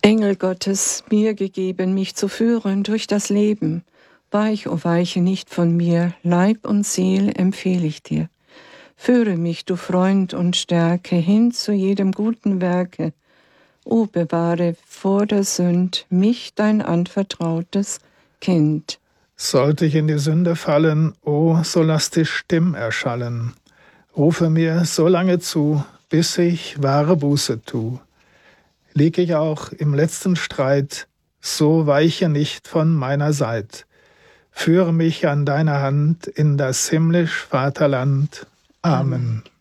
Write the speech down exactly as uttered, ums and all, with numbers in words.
Engel Gottes, mir gegeben, mich zu führen durch das Leben. Weich, o weiche nicht von mir, Leib und Seel empfehle ich dir. Führe mich, du Freund und Stärke, hin zu jedem guten Werke. O bewahre vor der Sünd mich, dein anvertrautes Kind. Sollte ich in die Sünde fallen, o, so lass die Stimm erschallen. Rufe mir so lange zu, bis ich wahre Buße tu. Lieg ich auch im letzten Streit, so weiche nicht von meiner Seit. Führe mich an deiner Hand in das himmlisch Vaterland. Amen.